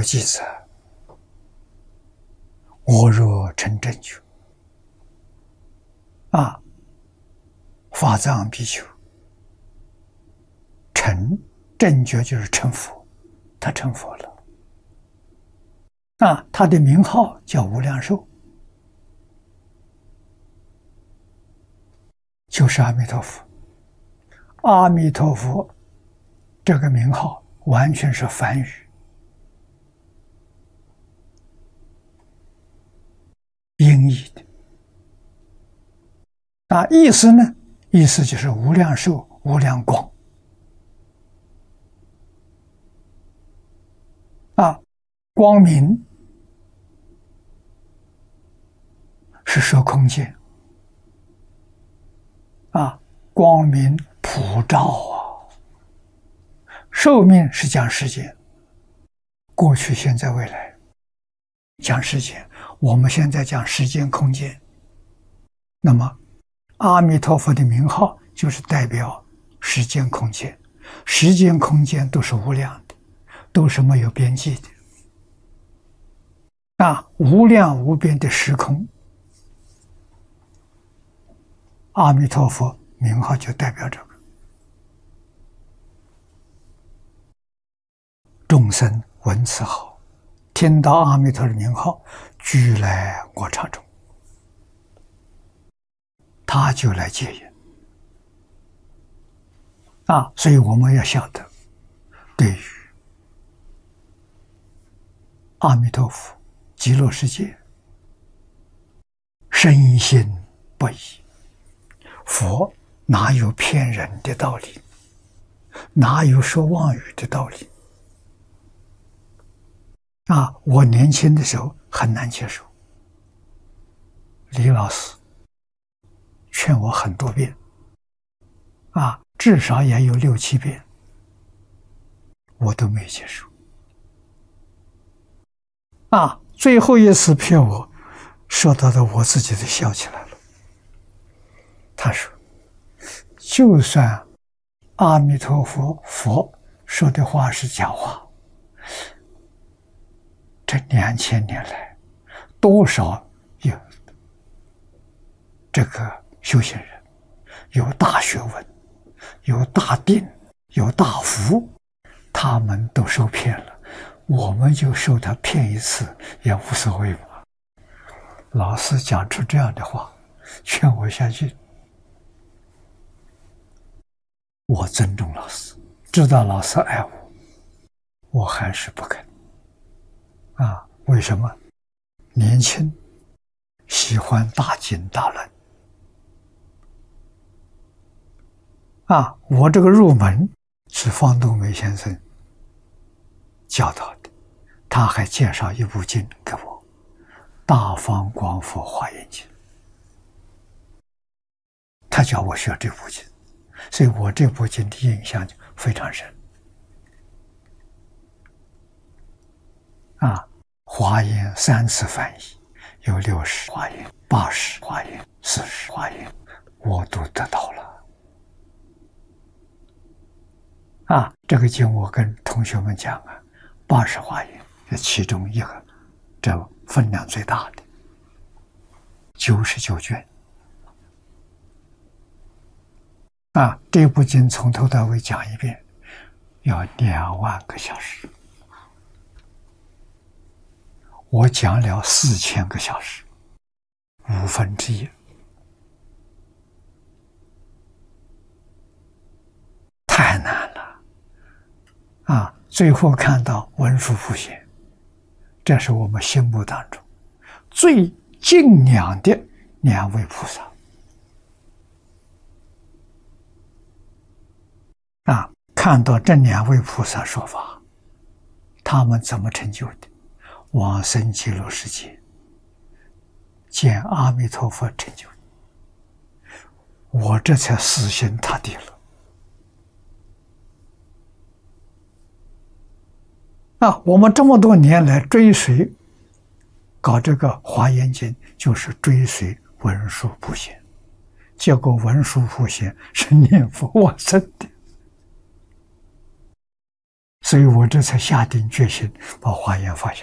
记载：我若成正觉，法藏比丘成正觉就是成佛，他成佛了。他的名号叫无量寿，就是阿弥陀佛。阿弥陀佛这个名号完全是梵语，音译的。意思呢？意思就是无量寿、无量光。光明是说空间光明普照寿命是讲时间，过去、现在、未来讲时间，我们现在讲时间、空间。那么阿弥陀佛的名号就是代表时间、空间，时间、空间都是无量的，都是没有边际的。无量无边的时空，阿弥陀佛名号就代表这个。众生闻此号，听到阿弥陀的名号，俱来我刹中，他就来接引。所以我们要晓得，对于阿弥陀佛、极乐世界，深信不疑。佛哪有骗人的道理？哪有说妄语的道理？我年轻的时候很难接受，李老师劝我很多遍，至少也有6、7遍，我都没接受。最后一次骗我，说到的我自己都笑起来了。他说，就算阿弥陀佛说的话是假话，这2000年来多少有这个修行人，有大学问，有大定，有大福，他们都受骗了，我们就受他骗一次也无所谓嘛。老师讲出这样的话，劝我下去，我尊重老师，知道老师爱我，我还是不肯。为什么？年轻，喜欢大经大论。我这个入门是方东梅先生教导的，他还介绍一部经给我，《大方广佛华严经》，他教我学这部经，所以我这部经的印象就非常深。华严3次翻译，有60华严、80华严、40华严，我都得到了。这个经我跟同学们讲80华严是其中一个，这分量最大的，99卷。这部经从头到尾讲一遍，要2万个小时。我讲了4000个小时，1/5，太难了。最后看到文殊普贤，这是我们心目当中最敬仰的2位菩萨。看到这2位菩萨说法，他们怎么成就的？往生极乐世界，见阿弥陀佛成就的，我这才死心塌地了。我们这么多年来追随搞这个华严经，就是追随文殊普贤，结果文殊普贤是念佛往生的。 所以我这才下定决心把华严放下。